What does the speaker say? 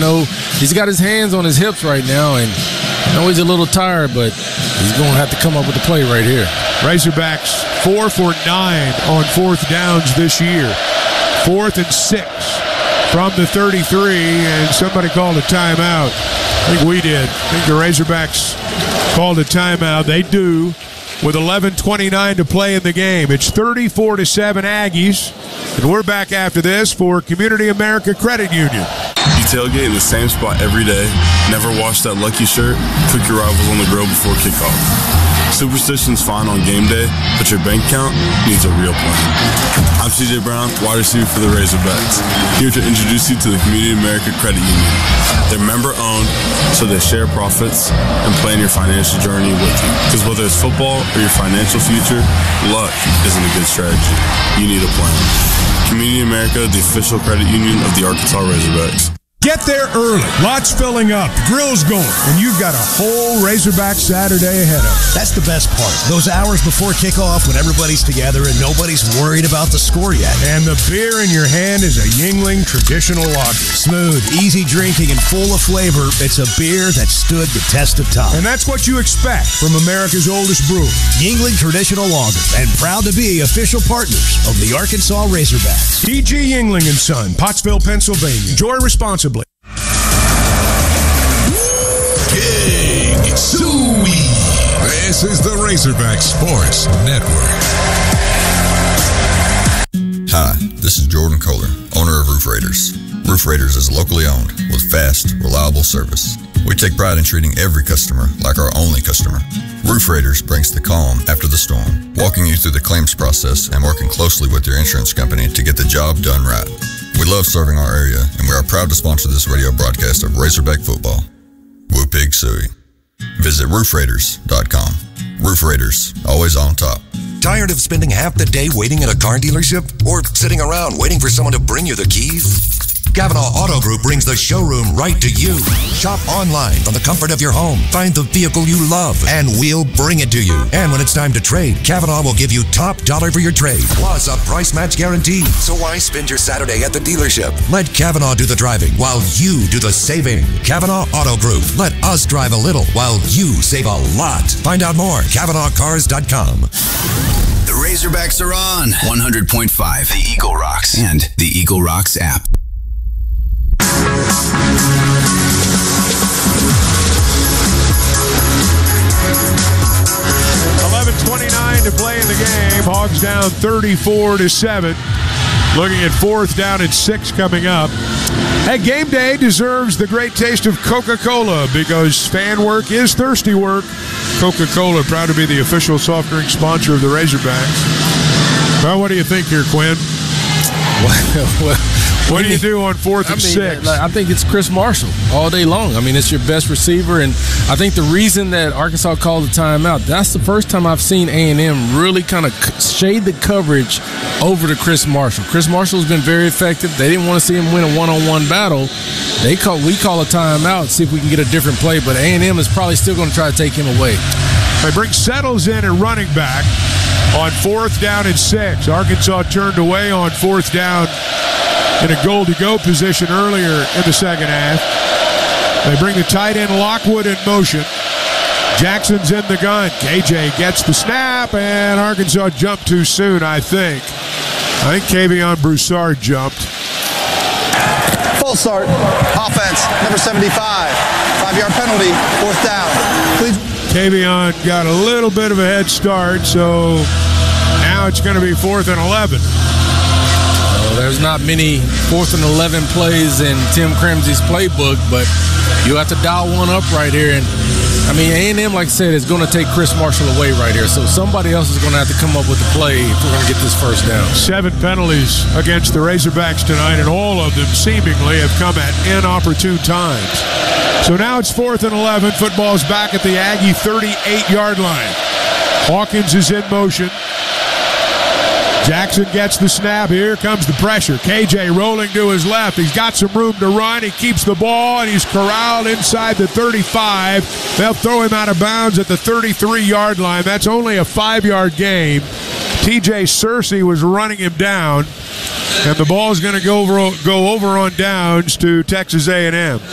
know he's got his hands on his hips right now, and I know he's a little tired, but he's going to have to come up with a play right here. Razorbacks 4 for 9 on fourth downs this year. 4th and 6 from the 33, and somebody called a timeout. I think we did. I think the Razorbacks called a timeout. They do, with 11:29 to play in the game. It's 34-7 Aggies, and we're back after this for Community America Credit Union. You tailgate in the same spot every day, never wash that lucky shirt, cook your rivals on the grill before kickoff. Superstition's fine on game day, but your bank account needs a real plan. I'm CJ Brown, wide receiver for the Razorbacks, here to introduce you to the Community America Credit Union. They're member-owned, so they share profits and plan your financial journey with you. Because whether it's football or your financial future, luck isn't a good strategy. You need a plan. Community America, the official credit union of the Arkansas Razorbacks. Get there early. Lots filling up. The grill's going. And you've got a whole Razorback Saturday ahead of you. That's the best part. Those hours before kickoff when everybody's together and nobody's worried about the score yet. And the beer in your hand is a Yuengling traditional lager. Smooth, easy drinking, and full of flavor. It's a beer that stood the test of time. And that's what you expect from America's oldest brewery. Yuengling Traditional Lager. And proud to be official partners of the Arkansas Razorbacks. D.G. Yuengling & Son, Pottsville, Pennsylvania. Enjoy responsibly. King Suey. This is the Razorback Sports Network. Hi, this is Jordan Kohler, owner of Roof Raiders. Roof Raiders is locally owned with fast, reliable service. We take pride in treating every customer like our only customer. Roof Raiders brings the calm after the storm, walking you through the claims process and working closely with your insurance company to get the job done right. We love serving our area, and we are proud to sponsor this radio broadcast of Razorback football. Woo Pig Suey. Visit roofraiders.com. Roof Raiders, always on top. Tired of spending half the day waiting at a car dealership? Or sitting around waiting for someone to bring you the keys? Kavanaugh Auto Group brings the showroom right to you. Shop online from the comfort of your home. Find the vehicle you love, and we'll bring it to you. And when it's time to trade, Kavanaugh will give you top dollar for your trade, plus a price match guarantee. So why spend your Saturday at the dealership? Let Kavanaugh do the driving while you do the saving. Kavanaugh Auto Group. Let us drive a little while you save a lot. Find out more. KavanaughCars.com. The Razorbacks are on 100.5, the Eagle Rocks, and the Eagle Rocks app. 11:29 to play in the game. Hogs down 34-7. Looking at fourth down and 6 coming up. Hey, game day deserves the great taste of Coca-Cola because fan work is thirsty work. Coca-Cola, proud to be the official soft drink sponsor of the Razorbacks. Well, what do you think here, Quinn? What do you do on 4th and 6? I think it's Chris Marshall all day long. I mean, it's your best receiver, and I think the reason that Arkansas called the timeout, that's the first time I've seen A&M really kind of shade the coverage over to Chris Marshall. Chris Marshall's been very effective. They didn't want to see him win a one-on-one battle. We call a timeout, see if we can get a different play, but A&M is probably still going to try to take him away. They bring Settles in at running back on 4th down and 6. Arkansas turned away on 4th down in a goal-to-go position earlier in the second half. They bring the tight end Lockwood in motion. Jackson's in the gun. KJ gets the snap, and Arkansas jumped too soon, I think. I think Kavion Broussard jumped. Full start. Offense, number 75. 5-yard penalty, 4th down. Please. Kavion got a little bit of a head start, so now it's going to be 4th and 11. There's not many 4th and 11 plays in Tim Crimsey's playbook, but you have to dial one up right here. And I mean, A&M, like I said, is going to take Chris Marshall away right here. So somebody else is going to have to come up with the play if we're going to get this first down. 7 penalties against the Razorbacks tonight, and all of them seemingly have come at inopportune times. So now it's 4th and 11. Football's back at the Aggie 38-yard line. Hawkins is in motion. Jackson gets the snap. Here comes the pressure. KJ rolling to his left. He's got some room to run. He keeps the ball, and he's corralled inside the 35. They'll throw him out of bounds at the 33-yard line. That's only a 5-yard gain. TJ Searcy was running him down, and the ball's going to go over on downs to Texas A&M.